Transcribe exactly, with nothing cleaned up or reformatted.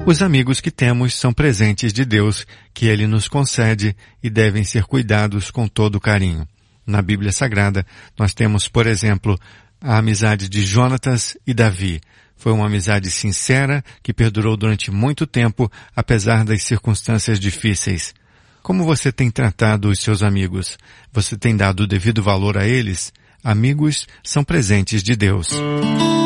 Os amigos que temos são presentes de Deus, que Ele nos concede e devem ser cuidados com todo carinho. Na Bíblia Sagrada, nós temos, por exemplo, a amizade de Jonatas e Davi. Foi uma amizade sincera que perdurou durante muito tempo, apesar das circunstâncias difíceis. Como você tem tratado os seus amigos? Você tem dado o devido valor a eles? Amigos são presentes de Deus.